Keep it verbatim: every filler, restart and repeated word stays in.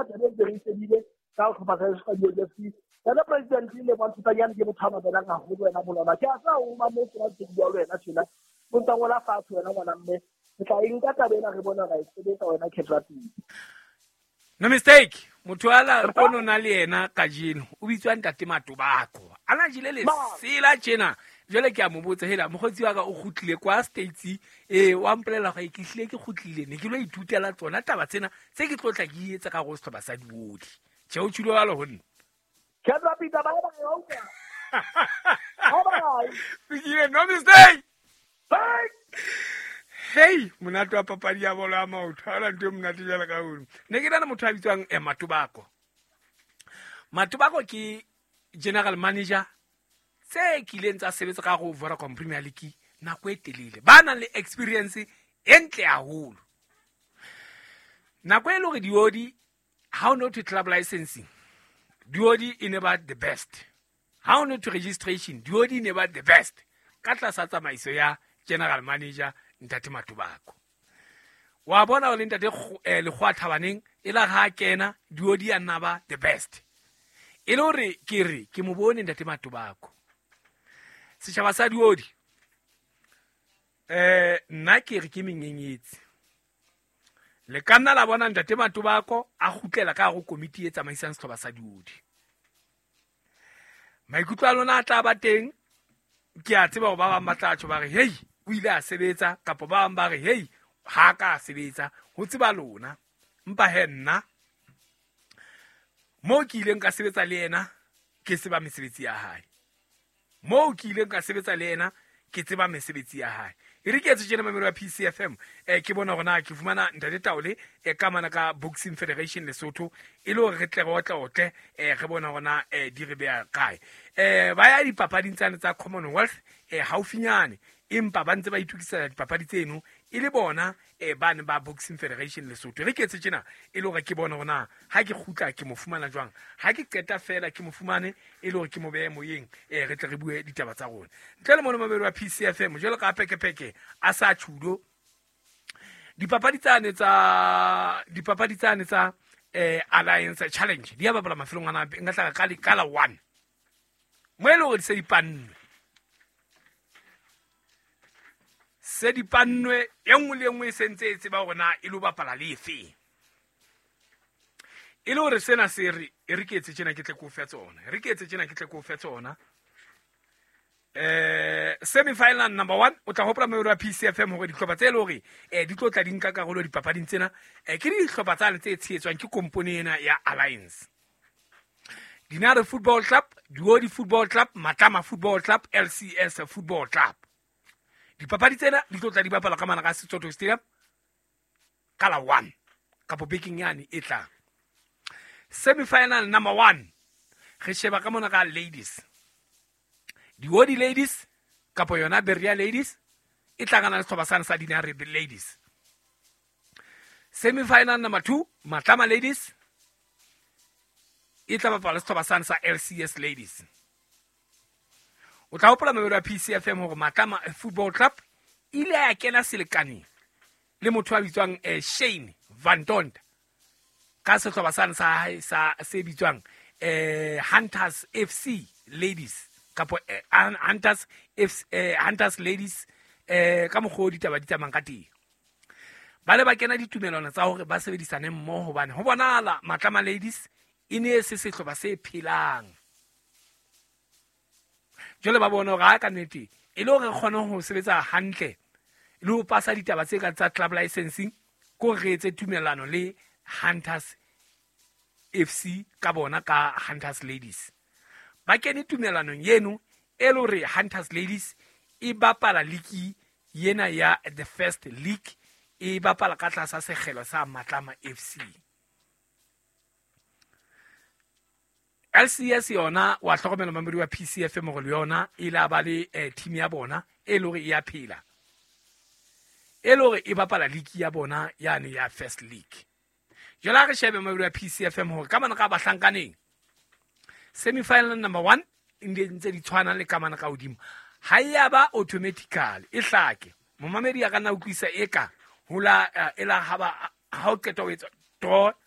rona tebe ntse re sebile ka go tlhopha sa go di F C ya president le ba ntse ya ke bothama bela nga go wena molwana ke a sa o ma mo tsena tse di ya wena tshela o ntse ngola fa tsho wena ngwana mme ke tla eng ka tabela re bona ga e sebetsa wena Ketrapile. No mistake, motho ala kono na le yena ka jeno o bitswa Ntate Matobako ana jile le sela tjena jole ke a mo botsa hela mogotsi wa ka o gutlile kwa states eh wa mpolela ga ikihlile ke gutlile ne ke lo ithutela tsona taba tsena se ke tlotla ke etsa ka go se ba sa diodi tje o tshilo wa lo honna Ketrapile ba ba yo ka ha ba fikile no mistake hey monate wa papadi ya bolo ya maoto ala ntwe monate jala ka hona ne ke dana motho a bitswang eh, Matobako Matobako ke general manager se ke ile ntsa sebetsa ka go Vodacom Premier League nako e telele ba nang le experience entle haholo nako e le gore diodi how not to club licensing diodi in about the best how not to registration diodi in about the best ka tlasa tsamaiso ya general manager Ntate Matobako wa bona o le ntate le gwa thabaneng e la ga kena diodi ya naba the best e le hore ke re ke mo bone Ntate Matobako setšhaba sa diodi eh nna ke re ke menyenyetsi le kana la bona Ntate Matobako a gutlela ka go komiti e tsamaisang setšhaba sa diodi maikutlo a lona a tla ba teng ke a tseba go ba ba matlatso ba re hey o ile a sebetsa kapo ba bang ba re hey ha ka sebetsa ho tseba lona mpa he nna mo ke ile nka sebetsa le yena ke seba mesebetsi ya hae mo ke ile nka sebetsa le yena ke tseba mesebetsi ya hae e re ke etse jena mamelo ya P C F M eh ke bona gona ke fumana Ntate Taole e ka mana ka Boxing Federation Lesotho e le hore re tle go tla otle eh re bona gona eh di re bea kae eh ba ya dipapading tsane tsa Commonwealth eh haufinyane empa ba ntse ba itukisa dipapadi tseno e le bona e bane ba Boxing Federation Lesotho re ke etse tjena e le gore ke bona gona ha ke gutla ke mo fumana jwang ha ke qeta fela ke mo fumane e le gore ke mo beye moyeng e re tle re bue ditaba tsa rona ntle le mona mamelo wa P C F M jalo ka peke peke a sa tshudo dipapadi tsane tsa dipapadi tsane tsa eh Alliance Challenge di ya bapala mafelong ana ngatla ka le kala one mo e le gore se dipanne se di pannwe engwe le engwe sentse e tseba gona e lo bapala le efe e le gore sena se re e re ke etse tjena ke tle go fe tsona re ke etse tjena ke tle go fe tsona eh semi final number one o tla hopola mo ya P C F M gore ditlhopha tse le gore eh di tlotla di nka karolo dipapading tsena eh ke ditlhopha tsa tse tshietswang ke kompone ena ya Alliance Dinare Football Club, Diodi Football Club, Matama Football Club, L C S Football Club. Dipapadi tsena di tlotla di bapala ka mana ka Sesotho Stadium kala one kapo baking yani e tla. Semi final number one re sheba ka mona ka ladies. Diodi ladies kapo yona Beria ladies e tla kana le Thobasana sa Dinare ladies. Semi final number two Matama ladies e tla bapala le Thobasana sa L C S ladies. O tla hopola mabelo ya P C F M hore Matama Football Club ile ya kena selekane le motho a bitswang eh, Shane Van Dont ka Thobasana sa sa se bitswang eh, Hunters F C ladies kapo eh, Hunters F eh, Hunters ladies eh ka mogodi taba di tsamang ka teng. Ba le ba kena ditumelano tsa hore ba sebedisane mmoho bane ho bonala Matama ladies ine se se tloba se phelang. Jole ba bona ga ka nnete e le gore kgona go sebetsa hantle le ho pasa ditaba tse ka tsa club licensing go retse tumelano le Hunters F C ka bona ka Hunters ladies. Ba kene tumelano yeno e le gore Hunters ladies e bapala league yena ya the first league e bapala ka tlasa segelo sa Matama F C. L C S yona wa tlhokomela mamedi wa P C F M go le yona e la ba le eh, team ya bona e le gore e ya phela e le gore e bapala league ya bona yani ya first league. Jola re shebe mamedi wa P C F M gore ka mana ka ba hlankaneng semi final number one inde ntse di tshwana le ka mana ka odimo ha ya ba automatically e hlake mo mamedi ya kana utlwisa eka hula uh, ela haba ha o ketwa wetsa draw